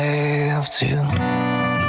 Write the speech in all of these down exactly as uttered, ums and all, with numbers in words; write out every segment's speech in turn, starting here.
have to.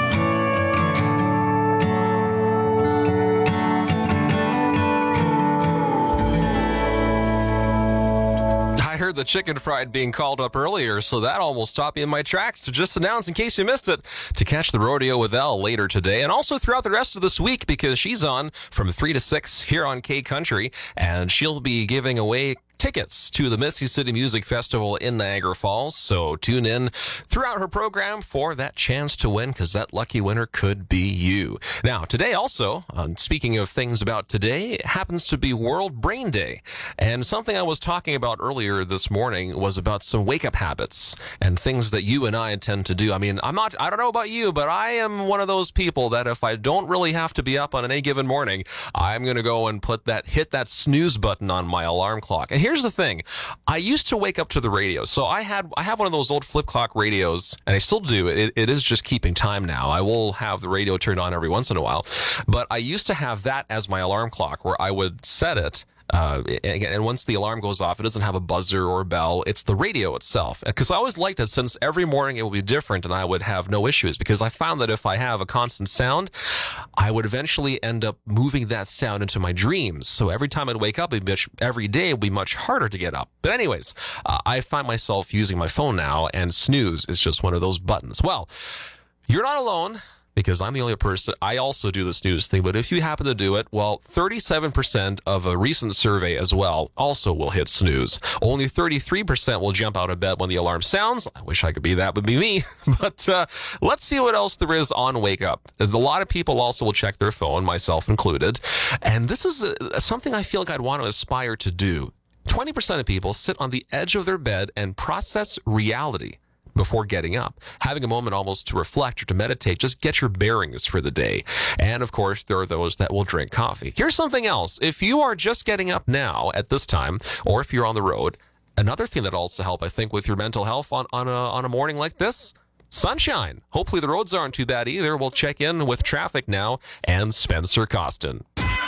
I heard the chicken fried being called up earlier, so that almost stopped me in my tracks to just announce, in case you missed it, to catch the Rodeo with Elle later today, and also throughout the rest of this week, because she's on from three to six here on K Country, and she'll be giving away tickets to the Misty City Music Festival in Niagara Falls. So tune in throughout her program for that chance to win, because that lucky winner could be you. Now, today also, uh, speaking of things about today, it happens to be World Brain Day. And something I was talking about earlier this morning was about some wake-up habits and things that you and I intend to do. I mean, I'm not, I don't know about you, but I am one of those people that if I don't really have to be up on any given morning, I'm going to go and put that, hit that snooze button on my alarm clock. And here Here's the thing. I used to wake up to the radio. So I had I have one of those old flip clock radios, and I still do. It, it is just keeping time now. I will have the radio turned on every once in a while. But I used to have that as my alarm clock, where I would set it. Uh, and, and once the alarm goes off, it doesn't have a buzzer or a bell. It's the radio itself. Because I always liked it, since every morning it would be different and I would have no issues. Because I found that if I have a constant sound, I would eventually end up moving that sound into my dreams. So every time I'd wake up, it'd be, every day it would be much harder to get up. But anyways, uh, I find myself using my phone now, and snooze is just one of those buttons. Well, you're not alone, because I'm the only person. I also do the snooze thing, but if you happen to do it, well, thirty-seven percent of a recent survey as well also will hit snooze. Only thirty-three percent will jump out of bed when the alarm sounds. I wish I could be that, would be me. But uh, let's see what else there is on Wake Up. A lot of people also will check their phone, myself included. And this is uh, something I feel like I'd want to aspire to do. twenty percent of people sit on the edge of their bed and process reality before getting up, having a moment almost to reflect or to meditate, just get your bearings for the day. And of course, there are those that will drink coffee. Here's something else. If you are just getting up now at this time, or if you're on the road, another thing that also help, I think, with your mental health on, on, a, on a morning like this, sunshine. Hopefully the roads aren't too bad either. We'll check in with traffic now and Spencer Costin.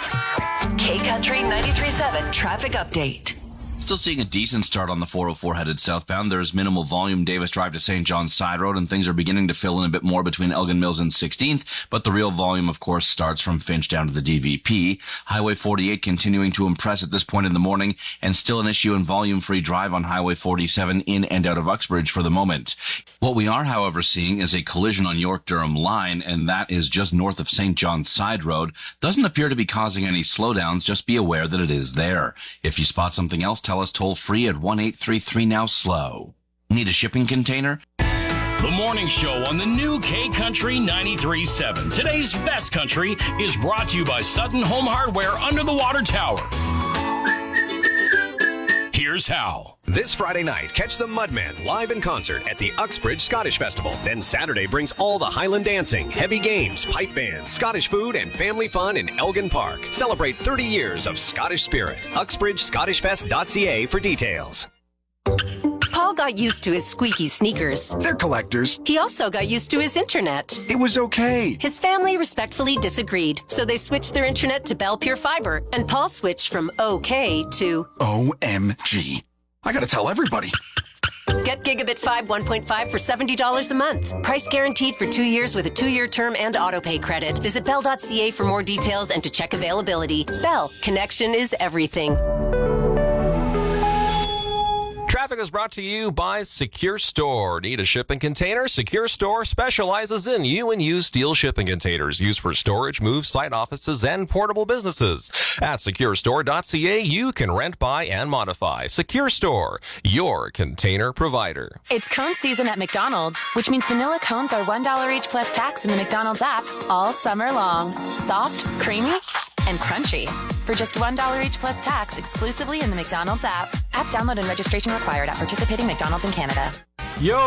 K Country ninety-three point seven traffic update. Still seeing a decent start on the four oh four headed southbound. There's minimal volume Davis Drive to Saint John's Side Road, and things are beginning to fill in a bit more between Elgin Mills and sixteenth, but the real volume, of course, starts from Finch down to the D V P. Highway forty-eight continuing to impress at this point in the morning, and still an issue in volume-free drive on Highway forty-seven in and out of Uxbridge for the moment. What we are, however, seeing is a collision on York-Durham line, and that is just north of Saint John's Side Road. Doesn't appear to be causing any slowdowns, just be aware that it is there. If you spot something else, tell us toll free at one eight three three now slow. Need a shipping container? The morning show on the new K Country ninety-three point seven. Today's best country is brought to you by Sutton Home Hardware under the water tower. Here's how. This Friday night, catch the Mudmen live in concert at the Uxbridge Scottish Festival. Then Saturday brings all the Highland dancing, heavy games, pipe bands, Scottish food, and family fun in Elgin Park. Celebrate thirty years of Scottish spirit. Uxbridge Scottish Fest dot C A for details. Paul got used to his squeaky sneakers. They're collectors. He also got used to his internet. It was okay. His family respectfully disagreed, so they switched their internet to Bell Pure Fiber, and Paul switched from okay to O M G. I gotta tell everybody. Get Gigabit five one point five for seventy dollars a month. Price guaranteed for two years with a two-year term and autopay credit. Visit Bell dot C A for more details and to check availability. Bell, connection is everything. Traffic is brought to you by Secure Store. Need a shipping container? Secure Store specializes in U and U steel shipping containers used for storage, move, site offices, and portable businesses. At secure store dot C A, you can rent, buy, and modify. Secure Store, your container provider. It's cone season at McDonald's, which means vanilla cones are one dollar each plus tax in the McDonald's app all summer long. Soft, creamy, and crunchy. For just one dollar each plus tax exclusively in the McDonald's app. App download and registration required at participating McDonald's in Canada. Yo!